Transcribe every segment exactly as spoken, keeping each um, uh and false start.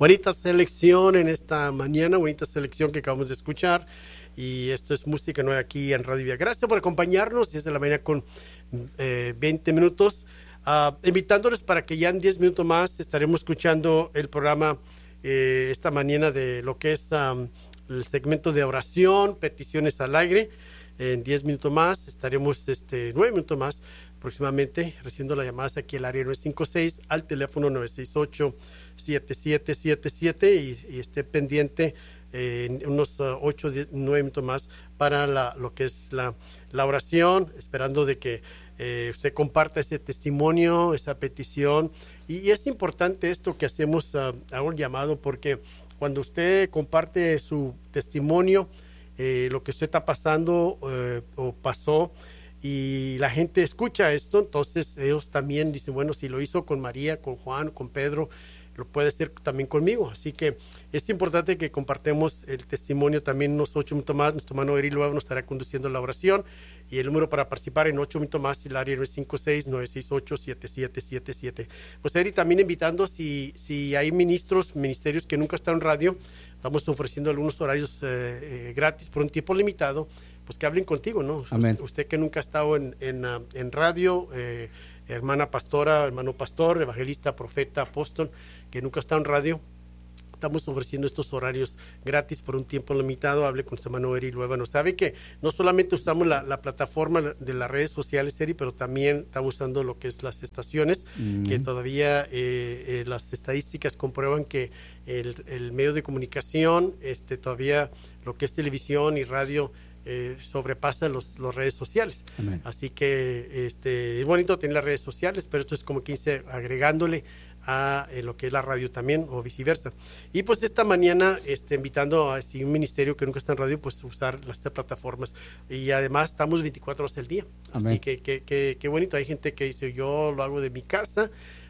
bonita selección en esta mañana, bonita selección que acabamos de escuchar. Y esto es música nueva aquí en Radio Vida. Gracias por acompañarnos. Desde la mañana con eh, veinte minutos. Uh, invitándoles para que ya en diez minutos más estaremos escuchando el programa eh, esta mañana de lo que es um, el segmento de oración, peticiones al aire. En diez minutos más estaremos, este, nueve minutos más aproximadamente, recibiendo las llamadas aquí al área nueve cinco seis al teléfono nueve seis ocho, siete siete siete siete y, y esté pendiente eh, en unos uh, ocho, nueve minutos más para la, lo que es la, la oración, esperando de que eh, usted comparta ese testimonio, esa petición. Y, y es importante esto que hacemos, uh, hago un llamado, porque cuando usted comparte su testimonio, eh, lo que usted está pasando eh, o pasó, y la gente escucha esto, entonces ellos también dicen, bueno, si lo hizo con María, con Juan, con Pedro, lo puede hacer también conmigo. Así que es importante que compartamos el testimonio también unos ocho minutos más. Nuestro hermano Eri luego nos estará conduciendo la oración, y el número para participar en ocho minutos más, el área nueve cinco seis, nueve seis ocho, siete siete siete siete. Pues Eri, también invitando, si, si hay ministros, ministerios que nunca están en radio, estamos ofreciendo algunos horarios eh, eh, gratis por un tiempo limitado, pues que hablen contigo, ¿no? Amén. Usted, usted que nunca ha estado en, en, uh, en radio, eh, hermana pastora, hermano pastor, evangelista, profeta, apóstol, que nunca está en radio, estamos ofreciendo estos horarios gratis por un tiempo limitado. Hable con su hermano Eri Luevano. Sabe que no solamente usamos la, la plataforma de las redes sociales, Eri, pero también estamos usando lo que es las estaciones, mm-hmm. que todavía eh, eh, las estadísticas comprueban que el, el medio de comunicación, este, todavía lo que es televisión y radio, Eh, sobrepasa los, los redes sociales. Amén. Así que este, es bonito tener las redes sociales, pero esto es como que hice agregándole a eh, lo que es la radio también, o viceversa. Y pues esta mañana este, invitando a si un ministerio que nunca está en radio, pues usar las plataformas. Y además estamos veinticuatro horas al día. Amén. Así que qué que, que bonito. Hay gente que dice, yo lo hago de mi casa.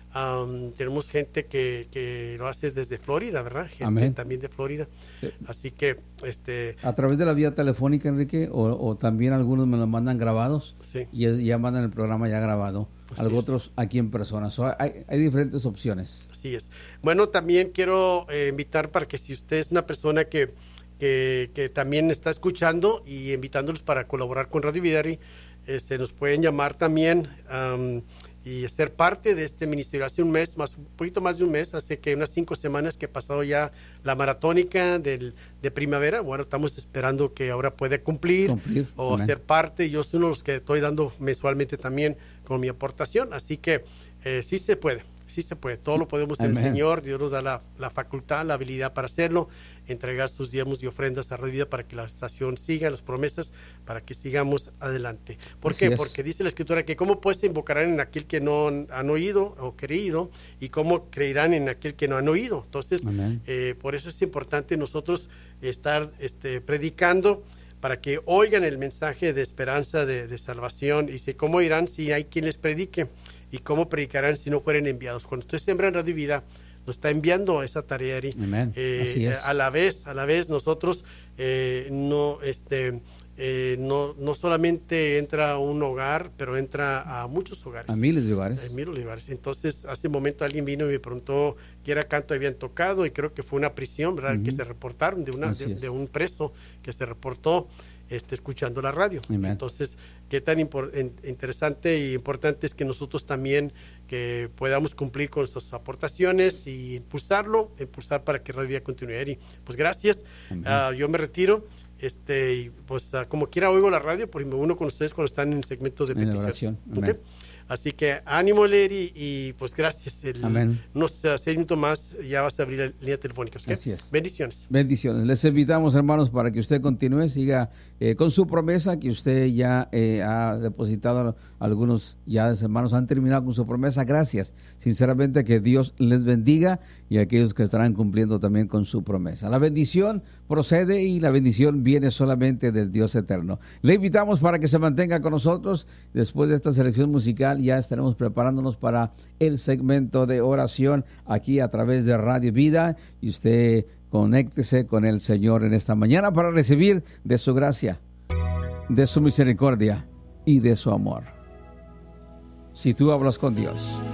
Um, tenemos gente que, que lo hace desde Florida, ¿verdad? Gente Amén. También de Florida. Sí. Así que este a través de la vía telefónica, Enrique, o, o también algunos me lo mandan grabados, sí. y es, ya mandan el programa ya grabado. Algunos otros aquí en persona. So, hay, hay diferentes opciones. Así es. Bueno, también quiero eh, invitar para que si usted es una persona que, que, que también está escuchando, y invitándolos para colaborar con Radio Vidari, este, nos pueden llamar también um, y ser parte de este ministerio. Hace un mes, más un poquito más de un mes, hace que unas cinco semanas que ha pasado ya la maratónica del, de primavera. Bueno, estamos esperando que ahora pueda cumplir, cumplir. o Amén. ser parte. Yo soy uno de los que estoy dando mensualmente también con mi aportación, así que eh, sí se puede, sí se puede. Todo lo podemos en el Señor. Dios nos da la, la facultad, la habilidad para hacerlo, entregar sus diezmos y ofrendas a Radio Vida para que la estación siga las promesas, para que sigamos adelante. ¿Por Así qué? es. Porque dice la Escritura que cómo pues se invocarán en aquel que no han oído o creído, y cómo creerán en aquel que no han oído. Entonces, eh, por eso es importante nosotros estar este, predicando, para que oigan el mensaje de esperanza, de, de salvación. Y dice, ¿cómo irán si hay quien les predique? ¿Y cómo predicarán si no fueren enviados? Cuando usted siembra en Radio Vida, nos está enviando a esa tarea, Eri. Amén. Eh, Así es. A la vez, a la vez nosotros eh, no, este, eh, no, no solamente entra a un hogar, pero entra a muchos hogares. A miles de hogares. A miles de hogares. Entonces, hace un momento alguien vino y me preguntó qué era canto habían tocado, y creo que fue una prisión, ¿verdad? Uh-huh. Que se reportaron de, una, de, de un preso que se reportó este, escuchando la radio. Amén. Entonces, qué tan impor- en, interesante y importante es que nosotros también que podamos cumplir con nuestras aportaciones y impulsarlo, impulsar para que Radio Vida continúe. Y pues gracias. Uh, yo me retiro. Este, y pues uh, como quiera oigo la radio, porque me uno con ustedes cuando están en segmentos de peticiones. ¿Okay? Así que ánimo, Leri, y pues gracias. El, Amén. Unos uh, seis minutos más ya vas a abrir la línea telefónica. ¿Okay? Así es. Bendiciones. Bendiciones. Les invitamos, hermanos, para que usted continúe, siga eh, con su promesa, que usted ya eh, ha depositado. Algunos ya hermanos han terminado con su promesa. Gracias. Sinceramente, que Dios les bendiga, y a aquellos que estarán cumpliendo también con su promesa. La bendición procede, y la bendición viene solamente del Dios eterno. Le invitamos para que se mantenga con nosotros. Después de esta selección musical, ya estaremos preparándonos para el segmento de oración aquí a través de Radio Vida, y usted conéctese con el Señor en esta mañana para recibir de su gracia, de su misericordia y de su amor. Si tú hablas con Dios,